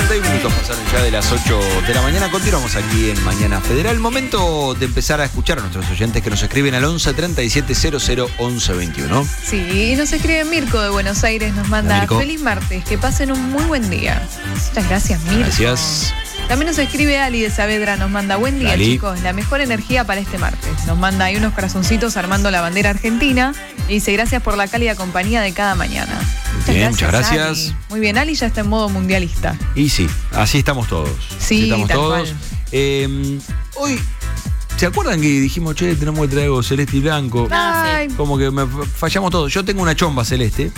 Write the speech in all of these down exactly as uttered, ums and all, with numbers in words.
cincuenta y un minutos pasaron ya de las ocho de la mañana. Continuamos aquí en Mañana Federal. Momento de empezar a escuchar a nuestros oyentes que nos escriben al once treinta y siete cero cero once veintiuno. Sí, y nos escribe Mirko de Buenos Aires, nos manda feliz martes, que pasen un muy buen día. Muchas gracias, Mirko. Gracias. También nos escribe Ali de Saavedra, nos manda buen día, Ali. chicos, la mejor energía para este martes. Nos manda ahí unos corazoncitos armando la bandera argentina y dice gracias por la cálida compañía de cada mañana. Muchas Bien, gracias, muchas gracias. Ali. Muy bien, Ali ya está en modo mundialista. Y sí, así estamos todos. Sí, así estamos tal todos. cual. Eh, hoy, ¿se acuerdan que dijimos, che, tenemos que traer algo celeste y blanco? Ay, Como que me fallamos todos. Yo tengo una chomba celeste,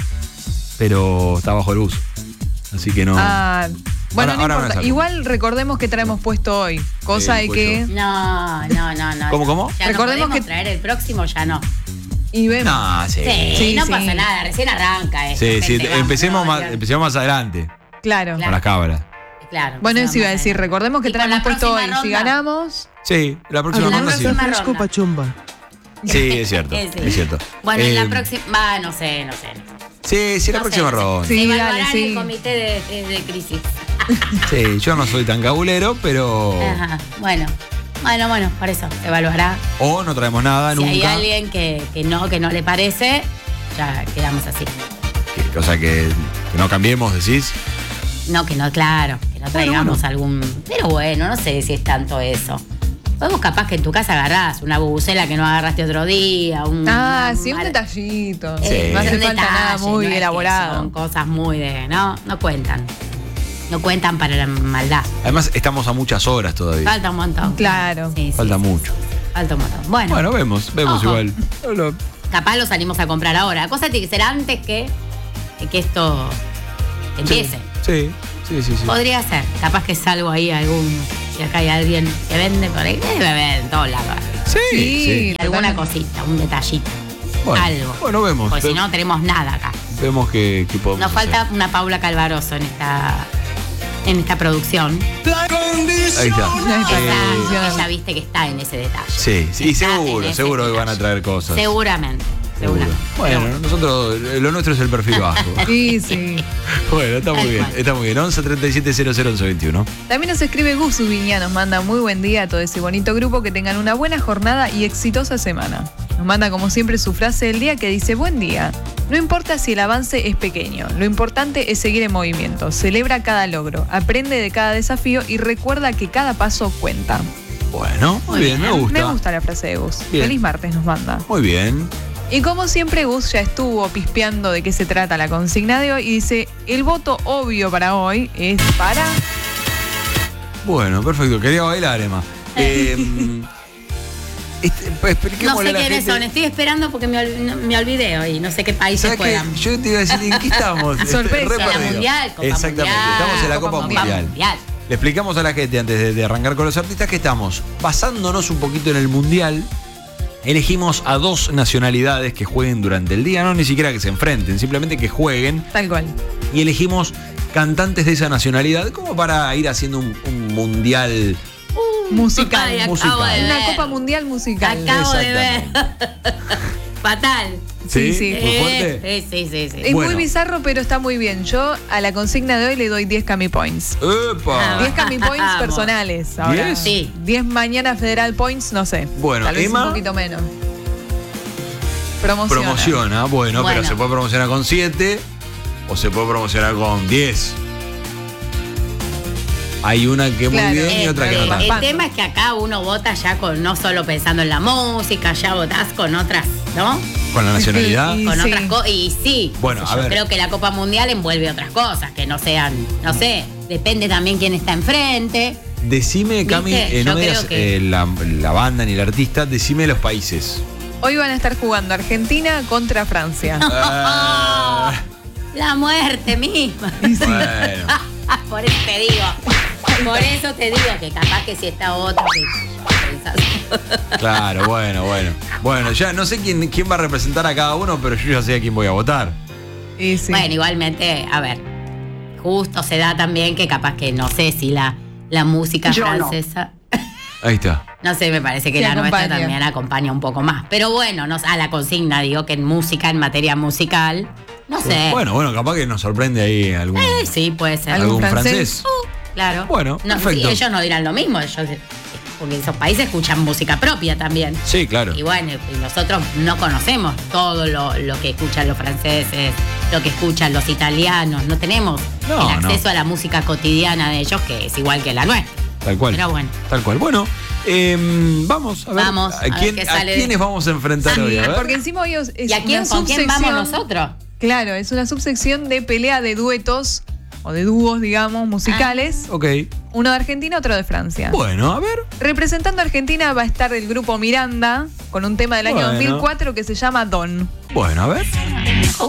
pero está bajo el bus. Así que no. ah, bueno, Ahora- no ahora me importa. saco. Igual recordemos que traemos puesto hoy, cosa El de que... No, no, no, no. ¿Cómo, cómo? Ya Recordemos no podemos que- traer el próximo, ya no. Y vemos. No, sí. Sí, Sí, no sí. pasa nada, recién arranca esto. Sí, sí, gente, vamos, empecemos, no, más, ya. empecemos más adelante Claro. con las cabras. Claro. Bueno, empezamos eso iba a más decir, adelante. recordemos que Y con traemos la puesto hoy. próxima Si ronda. ganamos, Sí, la próxima En la ronda sí. próxima Fresco ronda. Pachumba. Sí, es cierto. Sí. Es cierto. Bueno, en Eh, la próxima. Va, no sé, no sé. Sí, sí, la No próxima sé, no sé. ronda. Sí, Se dale, evaluará en sí. el comité de, de- de crisis. Sí, yo no soy tan cabulero, pero. Ajá. Bueno, bueno, bueno, por eso se evaluará. O no traemos nada Si nunca. hay alguien que, que no, que no le parece, ya quedamos así. Que- o sea, que, que no cambiemos, decís. No, que no, claro, que no traigamos algún. Pero bueno, no sé si es tanto eso. Podemos capaz que en tu casa agarrás una bubucela que no agarraste otro día. Un, ah, una- sí, un una- detallito. Sí. No hace un falta nada detalle, muy no es que elaborado. Son cosas muy de. No, no cuentan. No cuentan para la maldad. Además, estamos a muchas horas todavía. Falta un montón. Claro. Sí, sí, Falta sí, mucho. sí, sí. Falta un montón. Bueno, Bueno, vemos, vemos Ojo. igual. Lo- capaz lo salimos a comprar ahora. La cosa tiene que ser antes que, que esto empiece. Sí, sí, sí, sí. Podría ser. Capaz que salgo ahí a algún. Si acá hay alguien que vende por ahí, debe haber en todos lados. Sí, Sí. sí. Y alguna cosita, un detallito. Bueno, algo. bueno, vemos. Porque si Ve- no, tenemos nada acá. Vemos que, que podemos. Nos falta hacer. una Paula Calvaroso en esta, en esta producción. Ahí está. Ahí está. Eh, Ella, ella viste que está en ese detalle. sí, sí, y Está seguro, en ese seguro que van a detalle. traer cosas. Seguramente. Seguro. Seguramente. Bueno, Pero nosotros, lo nuestro es el perfil bajo. Sí, sí. Bueno, está muy Tal bien, cual. está muy bien. once treinta y siete cero cero once veintiuno. También nos escribe Gus Viña, nos manda muy buen día a todo ese bonito grupo, que tengan una buena jornada y exitosa semana. Nos manda como siempre su frase del día que dice buen día. No importa si el avance es pequeño, lo importante es seguir en movimiento, celebra cada logro, aprende de cada desafío y recuerda que cada paso cuenta. Bueno, muy Muy bien, me bien. gusta. Me gusta la frase de Gus. Bien. Feliz martes nos manda. Muy bien. Y como siempre, Gus ya estuvo pispeando de qué se trata la consigna de hoy y dice, el voto obvio para hoy es para... Bueno, perfecto. Quería bailar, Emma. Eh, este, pues, no expliquémosle sé a la quiénes gente. son, estoy esperando porque me, ol- no- me olvidé hoy, no sé qué países ¿Sabes qué? juegan. Yo te iba a decir, ¿en qué estamos? Sorpresa. Re En la perdido. Mundial, Copa Exactamente, Mundial, estamos en la Copa, Copa mundial. Mundial. Le explicamos a la gente antes de, de arrancar con los artistas que estamos basándonos un poquito en el Mundial. Elegimos a dos nacionalidades que jueguen durante el día, no ni siquiera que se enfrenten, simplemente que jueguen. Tal cual. Y elegimos cantantes de esa nacionalidad como para ir haciendo un, un mundial. Musical. Ay, acabo musical. de Una ver. Copa Mundial musical. Acabo de ver. Exactamente. Fatal. Sí, sí. ¿Muy fuerte? Eh, Sí, sí, sí. sí. Es Bueno. muy bizarro, pero está muy bien. Yo a la consigna de hoy le doy diez Cami Points. ¡Epa! diez Cami Points Vamos. personales. Ahora. ¿diez? Sí. diez mañana Federal Points, no sé. Bueno, Tal vez Emma. un poquito menos. Promociona. Promociona, bueno, Bueno. pero se puede promocionar con siete o se puede promocionar con diez. Hay una que muy Claro. bien y Eh, otra que eh, no tanto. el tanto. tema es que acá uno vota ya con no solo pensando en la música, ya votás con otras, ¿no? Con la nacionalidad. Y Con sí. otras cosas. Y sí. Bueno, qué sé a yo, ver. creo que la Copa Mundial envuelve otras cosas, que no sean, no sé, depende también quién está enfrente. Decime, Cami, ¿Viste? eh, no Yo me creo digas que- eh, la, la banda ni el artista, decime los países. Hoy van a estar jugando Argentina contra Francia. Ah, La muerte misma. bueno. Por eso te digo. Por eso te digo que capaz que si está otro que pensás. Claro, bueno, bueno. Bueno, ya no sé quién, quién va a representar a cada uno, pero yo ya sé a quién voy a votar. Y sí. Bueno, igualmente, a ver, justo se da también que capaz que no sé si la, la música Yo no. francesa. Ahí está. No sé, me parece que Sí, la nuestra acompaña. también acompaña un poco más. Pero bueno, nos, a la consigna digo que en música, en materia musical, no sé. Bueno, bueno, capaz que nos sorprende ahí algún, Eh, sí, puede ser. ¿Algún algún francés? francés. Claro. Bueno, no, perfecto. Sí, ellos no dirán lo mismo, ellos, porque esos países escuchan música propia también. Sí, claro. Y bueno, y nosotros no conocemos todo lo, lo que escuchan los franceses, lo que escuchan los italianos, no tenemos No, el acceso no. a la música cotidiana de ellos, que es igual que la nuestra. Tal cual. Pero bueno. Tal cual. Bueno, eh, vamos a ver. Vamos, a, a ver quién- qué a sale de- quiénes vamos a enfrentar Sí, hoy. A ver. porque encima hoy es ¿Y a quién, una con quién vamos subsección- nosotros? Claro, es una subsección de pelea de duetos o de dúos, digamos, musicales. Ok. Uno de Argentina, otro de Francia. Bueno, a ver. Representando a Argentina va a estar el grupo Miranda con un tema del año Bueno. dos mil cuatro que se llama Don. Bueno, a ver.